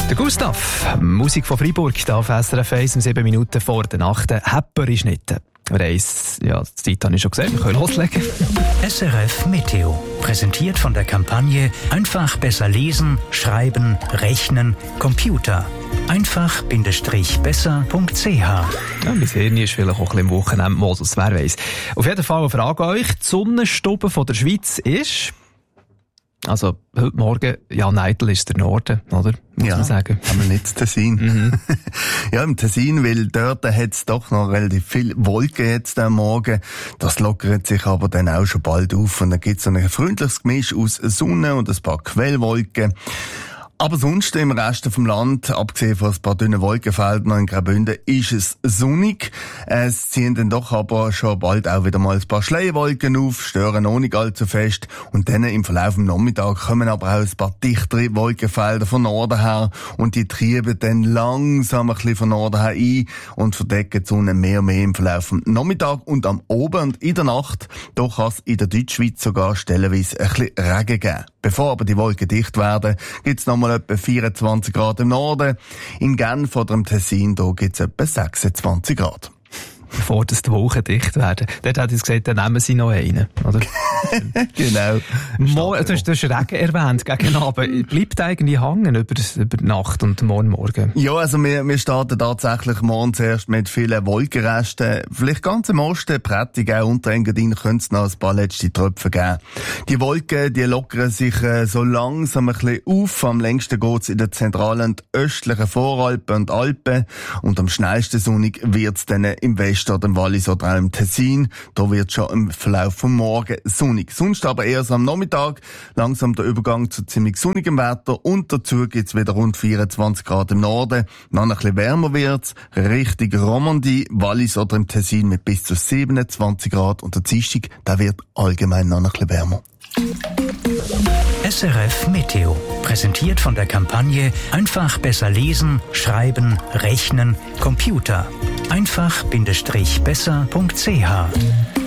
Der Gustav, Musik von Freiburg, hier auf SRF 1 um 7 Minuten vor der Nacht. Häpper ist nicht. Die Zeit habe ich schon gesehen, wir können loslegen. SRF Meteo, präsentiert von der Kampagne Einfach besser lesen, schreiben, rechnen, Computer. Einfach-besser.ch. Ja, mein Hirn ist vielleicht auch ein bisschen im Wochenendmodus, wer weiss. Auf jeden Fall eine Frage an euch. Die Sonnenstube von der Schweiz ist... Also, heute Morgen, ja, Neitel ist der Norden, oder? Muss man sagen. Aber nicht das Tessin. Ja, im Tessin, weil dort hat es doch noch relativ viel Wolken jetzt am Morgen. Das lockert sich aber dann auch schon bald auf. Und dann gibt es so ein freundliches Gemisch aus Sonne und ein paar Quellwolken. Aber sonst im Rest vom Land, abgesehen von ein paar dünnen Wolkenfeldern in Graubünden, ist es sonnig. Es ziehen dann doch aber schon bald auch wieder mal ein paar Schleierwolken auf, stören auch nicht allzu fest. Und dann im Verlauf des Nachmittags kommen aber auch ein paar dichtere Wolkenfelder von Norden her. Und die treiben dann langsam ein bisschen von Norden her ein und verdecken die Sonne mehr und mehr im Verlauf des Nachmittags. Und am Abend und in der Nacht, da kann es in der Deutschschweiz sogar stellenweise ein bisschen Regen geben. Bevor aber die Wolken dicht werden, gibt's nochmal etwa 24 Grad im Norden. In Genf oder im Tessin, da gibt's etwa 26 Grad. Bevor die Wolken dicht werden. Dort hat es gesagt, dann nehmen sie noch einen, oder? Genau. Du hast Regen erwähnt, gegen Abend. Bleibt eigentlich hängen über die Nacht und morgen? Ja, also wir starten tatsächlich morgen zuerst mit vielen Wolkenresten. Vielleicht ganz im Osten, Prättig, auch unter Engadin, könnte es noch ein paar letzte Tröpfe geben. Die Wolken, die lockern sich so langsam ein bisschen auf. Am längsten geht's in den zentralen und östlichen Voralpen und Alpen. Und am schnellsten sonnig wird's dann im Westen oder im Wallis oder auch im Tessin. Da wird schon im Verlauf vom Morgen sonnig. Sonst aber erst am Nachmittag langsam der Übergang zu ziemlich sonnigem Wetter und dazu gibt's wieder rund 24 Grad im Norden. Dann ein bisschen wärmer wird's, Richtung Romandie, Wallis oder im Tessin mit bis zu 27 Grad und der Dienstag, der wird allgemein noch ein bisschen wärmer. SRF Meteo, präsentiert von der Kampagne Einfach besser lesen, schreiben, rechnen, Computer. Einfach-besser.ch